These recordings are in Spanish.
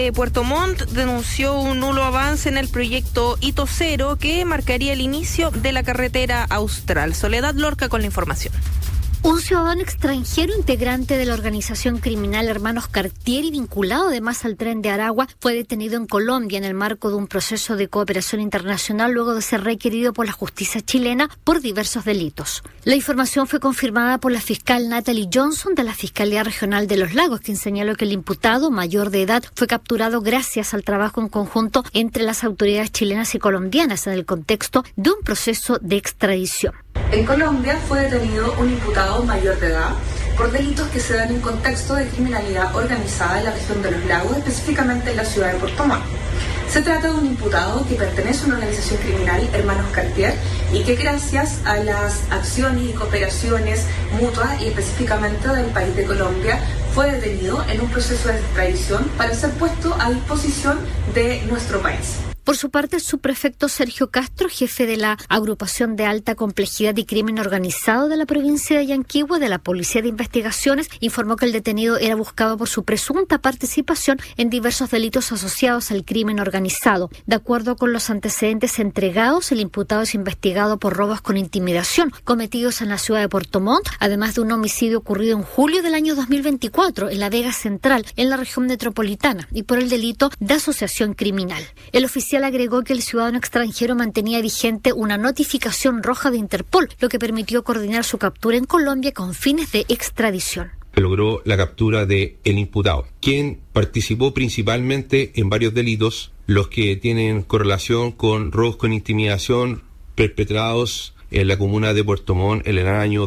Puerto Montt denunció un nulo avance en el proyecto Hito Cero que marcaría el inicio de la carretera austral. Soledad Lorca con la información. Un ciudadano extranjero integrante de la organización criminal Hermanos Cartier y vinculado además al Tren de Aragua fue detenido en Colombia en el marco de un proceso de cooperación internacional luego de ser requerido por la justicia chilena por diversos delitos. La información fue confirmada por la fiscal Natalie Johnson de la Fiscalía Regional de Los Lagos, quien señaló que el imputado mayor de edad fue capturado gracias al trabajo en conjunto entre las autoridades chilenas y colombianas en el contexto de un proceso de extradición. En Colombia fue detenido un imputado mayor de edad por delitos que se dan en contexto de criminalidad organizada en la región de Los Lagos, específicamente en la ciudad de Puerto Montt. Se trata de un imputado que pertenece a una organización criminal, Hermanos Cartier, y que gracias a las acciones y cooperaciones mutuas y específicamente del país de Colombia fue detenido en un proceso de extradición para ser puesto a disposición de nuestro país. Por su parte, el subprefecto Sergio Castro, jefe de la Agrupación de Alta Complejidad y Crimen Organizado de la provincia de Yanquihue de la Policía de Investigaciones, informó que el detenido era buscado por su presunta participación en diversos delitos asociados al crimen organizado. De acuerdo con los antecedentes entregados, el imputado es investigado por robos con intimidación cometidos en la ciudad de Puerto Montt, además de un homicidio ocurrido en julio del año 2024 en la Vega Central, en la región metropolitana, y por el delito de asociación criminal. El oficial agregó que el ciudadano extranjero mantenía vigente una notificación roja de Interpol, lo que permitió coordinar su captura en Colombia con fines de extradición. Logró la captura del imputado, quien participó principalmente en varios delitos, los que tienen correlación con robos con intimidación perpetrados en la comuna de Puerto Montt en el año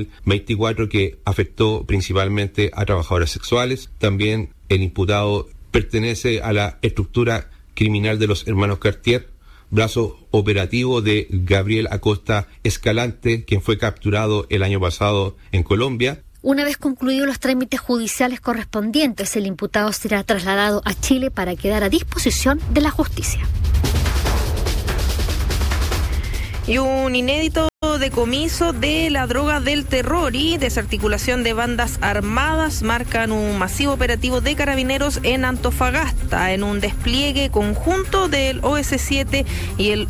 2024, que afectó principalmente a trabajadoras sexuales. También el imputado pertenece a la estructura criminal de los Hermanos Cartier, brazo operativo de Gabriel Acosta Escalante, quien fue capturado el año pasado en Colombia. Una vez concluidos los trámites judiciales correspondientes, el imputado será trasladado a Chile para quedar a disposición de la justicia. Y un inédito decomiso de la droga del terror y desarticulación de bandas armadas marcan un masivo operativo de carabineros en Antofagasta en un despliegue conjunto del OS7 y el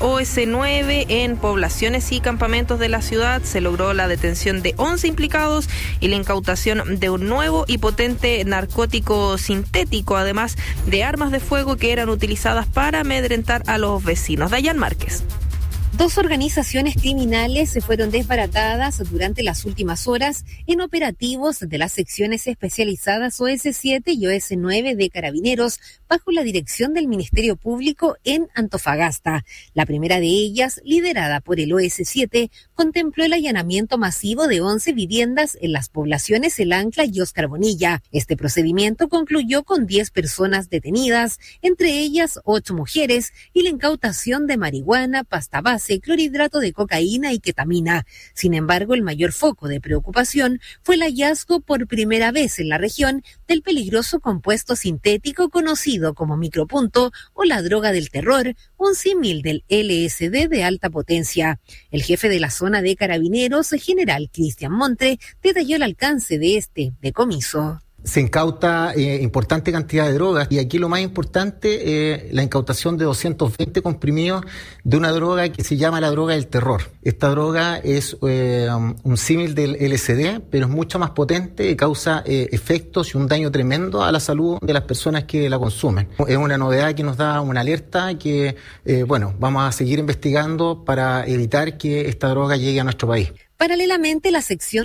OS9 en poblaciones y campamentos de la ciudad. Se logró la detención de 11 implicados y la incautación de un nuevo y potente narcótico sintético, además de armas de fuego que eran utilizadas para amedrentar a los vecinos. Dayan Márquez. 2 organizaciones criminales se fueron desbaratadas durante las últimas horas en operativos de las secciones especializadas OS7 y OS9 de Carabineros bajo la dirección del Ministerio Público en Antofagasta. La primera de ellas, liderada por el OS7, contempló el allanamiento masivo de 11 viviendas en las poblaciones El Ancla y Oscar Bonilla. Este procedimiento concluyó con 10 personas detenidas, entre ellas 8 mujeres, y la incautación de marihuana, pasta base, clorhidrato de cocaína y ketamina. Sin embargo, el mayor foco de preocupación fue el hallazgo por primera vez en la región del peligroso compuesto sintético conocido como micropunto o la droga del terror, un símil del LSD de alta potencia. El jefe de la zona de Carabineros, general Cristian Montre, detalló el alcance de este decomiso. Se incauta importante cantidad de drogas y aquí lo más importante, la incautación de 220 comprimidos de una droga que se llama la droga del terror. Esta droga es un símil del LSD, pero es mucho más potente y causa efectos y un daño tremendo a la salud de las personas que la consumen. Es una novedad que nos da una alerta que, vamos a seguir investigando para evitar que esta droga llegue a nuestro país. Paralelamente, la sección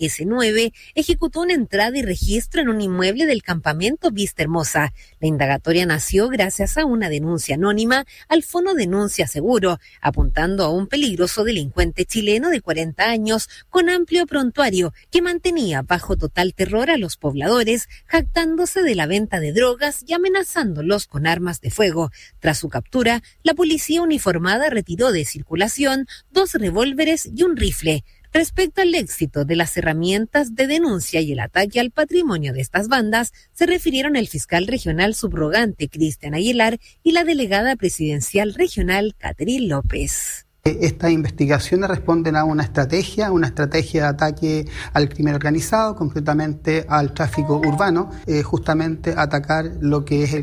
OS9 ejecutó una entrada y registro en un inmueble del campamento Vista Hermosa. La indagatoria nació gracias a una denuncia anónima al Fono Denuncia Seguro, apuntando a un peligroso delincuente chileno de 40 años con amplio prontuario que mantenía bajo total terror a los pobladores, jactándose de la venta de drogas y amenazándolos con armas de fuego. Tras su captura, la policía uniformada retiró de circulación 2 revólveres y un rifle. Respecto al éxito de las herramientas de denuncia y el ataque al patrimonio de estas bandas, se refirieron el fiscal regional subrogante Cristian Aguilar y la delegada presidencial regional Catherine López. Estas investigaciones responden a una estrategia de ataque al crimen organizado, concretamente al tráfico urbano, justamente atacar lo que es